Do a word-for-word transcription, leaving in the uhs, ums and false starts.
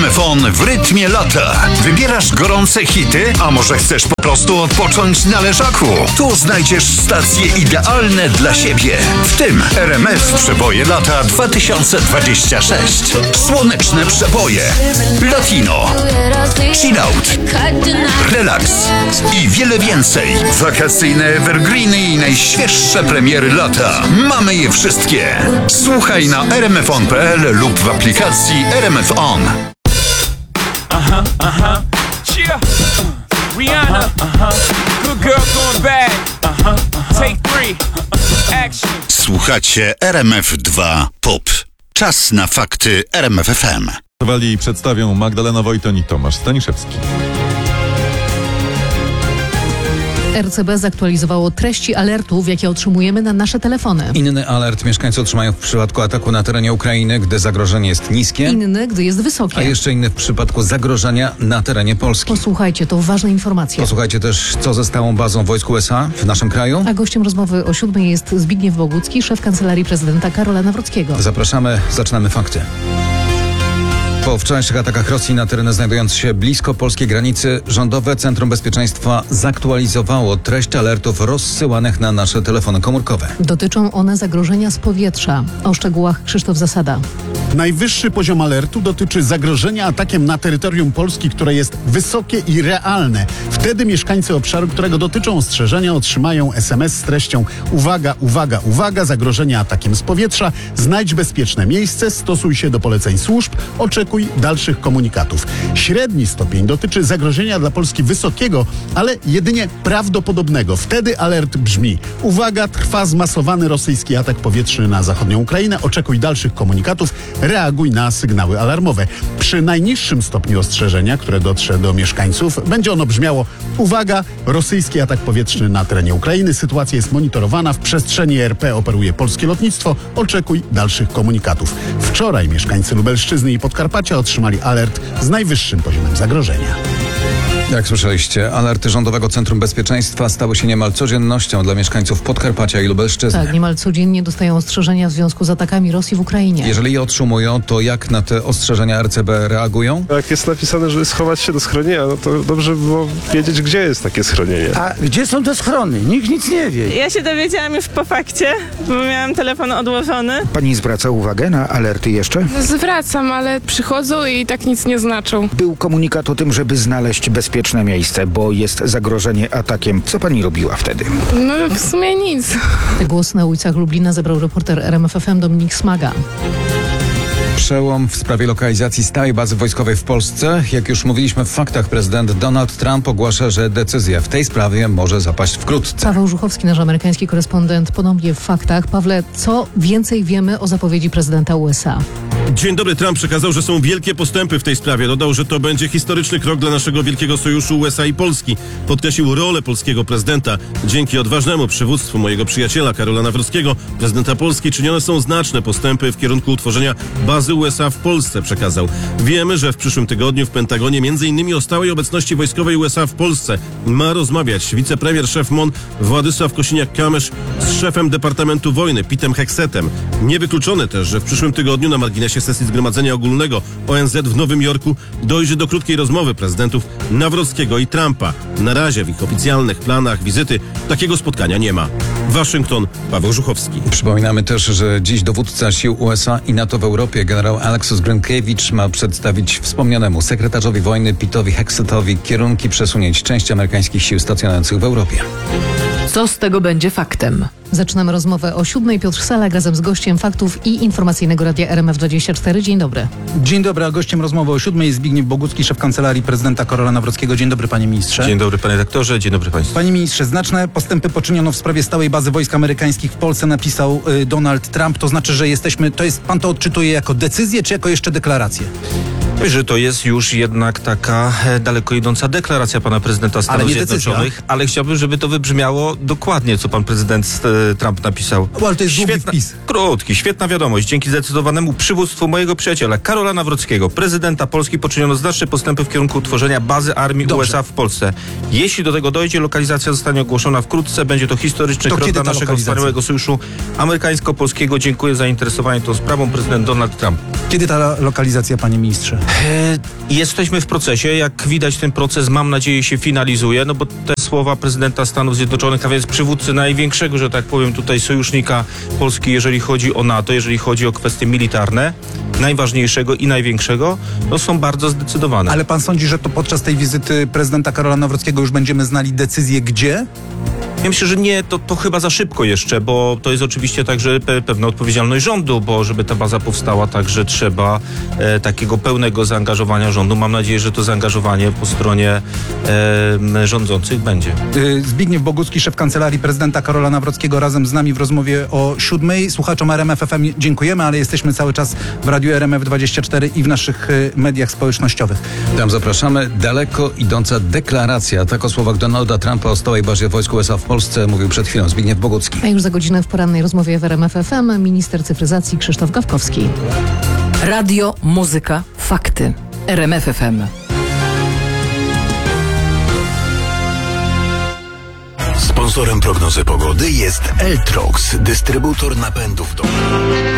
F on w rytmie lata. Wybierasz gorące hity, a może chcesz po prostu odpocząć na leżaku? Tu znajdziesz stacje idealne dla siebie. W tym R M F Przeboje lata dwa tysiące dwadzieścia sześć. Słoneczne przeboje, latino, chill out, relaks i wiele więcej. Wakacyjne evergreeny i najświeższe premiery lata. Mamy je wszystkie. Słuchaj na r m f on kropka p l lub w aplikacji R M F On. Aha, aha, cheer. Rihanna, good girl going bad. Take three, action. Słuchacie R M F dwa Pop. Czas na fakty R M F F M. I przedstawią Magdalena Wojton i Tomasz Staniszewski. R C B zaktualizowało treści alertów, jakie otrzymujemy na nasze telefony. Inny alert mieszkańcy otrzymają w przypadku ataku na terenie Ukrainy, gdy zagrożenie jest niskie. Inny, gdy jest wysokie. A jeszcze inny w przypadku zagrożenia na terenie Polski. Posłuchajcie, to ważne informacje. Posłuchajcie też, co ze stałą bazą wojsk U S A w naszym kraju. A gościem rozmowy o siódmej jest Zbigniew Bogucki, szef Kancelarii Prezydenta Karola Nawrockiego. Zapraszamy, zaczynamy fakty. Po wczorajszych atakach Rosji na tereny znajdujące się blisko polskiej granicy, Rządowe Centrum Bezpieczeństwa zaktualizowało treść alertów rozsyłanych na nasze telefony komórkowe. Dotyczą one zagrożenia z powietrza. O szczegółach Krzysztof Zasada. Najwyższy poziom alertu dotyczy zagrożenia atakiem na terytorium Polski, które jest wysokie i realne. Wtedy mieszkańcy obszaru, którego dotyczą ostrzeżenia, otrzymają S M S z treścią: uwaga, uwaga, uwaga, zagrożenie atakiem z powietrza, znajdź bezpieczne miejsce, stosuj się do poleceń służb, oczekuj dalszych komunikatów. Średni stopień dotyczy zagrożenia dla Polski wysokiego, ale jedynie prawdopodobnego. Wtedy alert brzmi: uwaga, trwa zmasowany rosyjski atak powietrzny na zachodnią Ukrainę, oczekuj dalszych komunikatów, reaguj na sygnały alarmowe. Przy najniższym stopniu ostrzeżenia, które dotrze do mieszkańców, będzie ono brzmiało: uwaga, rosyjski atak powietrzny na terenie Ukrainy, sytuacja jest monitorowana, w przestrzeni R P operuje polskie lotnictwo, oczekuj dalszych komunikatów. Wczoraj mieszkańcy Lubelszczyzny i Podkarpacia otrzymali alert z najwyższym poziomem zagrożenia. Jak słyszeliście, alerty Rządowego Centrum Bezpieczeństwa stały się niemal codziennością dla mieszkańców Podkarpacia i Lubelszczyzny. Tak, niemal codziennie dostają ostrzeżenia w związku z atakami Rosji w Ukrainie. Jeżeli je otrzymują, to jak na te ostrzeżenia R C B reagują? Jak jest napisane, że schować się do schronienia, no to dobrze by było wiedzieć, gdzie jest takie schronienie. A gdzie są te schrony? Nikt nic nie wie. Ja się dowiedziałam już po fakcie, bo miałam telefon odłożony. Pani zwraca uwagę na alerty jeszcze? Zwracam, ale przychodzą i tak nic nie znaczą. Był komunikat o tym, żeby znaleźć bezpieczne miejsce, bo jest zagrożenie atakiem. Co pani robiła wtedy? No w sumie nic. Te głosy na ulicach Lublina zebrał reporter R M F F M Dominik Smaga. Przełom w sprawie lokalizacji stałej bazy wojskowej w Polsce. Jak już mówiliśmy w faktach, prezydent Donald Trump ogłasza, że decyzja w tej sprawie może zapaść wkrótce. Paweł Żuchowski, nasz amerykański korespondent, ponownie w faktach. Pawle, co więcej wiemy o zapowiedzi prezydenta U S A? Dzień dobry. Trump przekazał, że są wielkie postępy w tej sprawie. Dodał, że to będzie historyczny krok dla naszego wielkiego sojuszu U S A i Polski. Podkreślił rolę polskiego prezydenta. Dzięki odważnemu przywództwu mojego przyjaciela Karola Nawrockiego, prezydenta Polski, czynione są znaczne postępy w kierunku utworzenia bazy U S A w Polsce, przekazał. Wiemy, że w przyszłym tygodniu w Pentagonie między innymi o stałej obecności wojskowej U S A w Polsce ma rozmawiać wicepremier szef M O N Władysław Kosiniak-Kamysz z szefem Departamentu Wojny Petem Heksetem. Niewykluczone też, że w przyszłym tygodniu na marginesie sesji Zgromadzenia Ogólnego O N Z w Nowym Jorku dojdzie do krótkiej rozmowy prezydentów Nawrockiego i Trumpa. Na razie w ich oficjalnych planach wizyty takiego spotkania nie ma. Waszyngton, Paweł Żuchowski. Przypominamy też, że dziś dowódca sił U S A i NATO w Europie, generał Aleksus Grynkewicz, ma przedstawić wspomnianemu sekretarzowi wojny Petowi Heksetowi kierunki przesunięć części amerykańskich sił stacjonujących w Europie. Co z tego będzie faktem? Zaczynamy rozmowę o siódmej. Piotr Salak razem z gościem faktów i informacyjnego radia R M F dwadzieścia cztery. Dzień dobry. Dzień dobry, a gościem rozmowy o siódmej jest Zbigniew Bogucki, szef Kancelarii Prezydenta Karola Nawrockiego. Dzień dobry, panie ministrze. Dzień dobry, panie redaktorze. Dzień dobry państwu. Panie ministrze, znaczne postępy poczyniono w sprawie stałej bazy wojsk amerykańskich w Polsce, napisał y, Donald Trump. To znaczy, że jesteśmy, to jest, pan to odczytuje jako decyzję, czy jako jeszcze deklarację? Że to jest już jednak taka daleko idąca deklaracja pana prezydenta Stanów ale Zjednoczonych, ale chciałbym, żeby to wybrzmiało dokładnie, co pan prezydent e, Trump napisał. O, ale to jest długi Świetna, wpis. Krótki, świetna wiadomość. Dzięki zdecydowanemu przywództwu mojego przyjaciela Karola Nawrockiego, prezydenta Polski, poczyniono znaczne postępy w kierunku utworzenia bazy armii Dobrze. U S A w Polsce. Jeśli do tego dojdzie, lokalizacja zostanie ogłoszona wkrótce. Będzie to historyczny To krok dla naszego lokalizacja? wspaniałego sojuszu amerykańsko-polskiego. Dziękuję za zainteresowanie tą sprawą, prezydent Donald Trump. Kiedy ta lokalizacja, panie ministrze? Jesteśmy w procesie, jak widać ten proces, mam nadzieję, się finalizuje, no bo te słowa prezydenta Stanów Zjednoczonych, a więc przywódcy największego, że tak powiem, tutaj sojusznika Polski, jeżeli chodzi o NATO, jeżeli chodzi o kwestie militarne, najważniejszego i największego, no są bardzo zdecydowane. Ale pan sądzi, że to podczas tej wizyty prezydenta Karola Nawrockiego już będziemy znali decyzję gdzie? Ja myślę, że nie, to, to chyba za szybko jeszcze, bo to jest oczywiście także pe, pewna odpowiedzialność rządu, bo żeby ta baza powstała, także trzeba e, takiego pełnego zaangażowania rządu. Mam nadzieję, że to zaangażowanie po stronie e, rządzących będzie. Zbigniew Bogucki, szef Kancelarii Prezydenta Karola Nawrockiego, razem z nami w rozmowie o siódmej. Słuchaczom R M F F M dziękujemy, ale jesteśmy cały czas w Radiu R M F dwadzieścia cztery i w naszych y, mediach społecznościowych. Tam zapraszamy. Daleko idąca deklaracja. Tak o słowach Donalda Trumpa o stałej bazie wojsk U S A w Polsce mówił przed chwilą Zbigniew Bogucki. A już za godzinę w porannej rozmowie w R M F F M minister cyfryzacji Krzysztof Gawkowski. Radio, muzyka, fakty. R M F F M. Sponsorem prognozy pogody jest Eltrox, dystrybutor napędów do...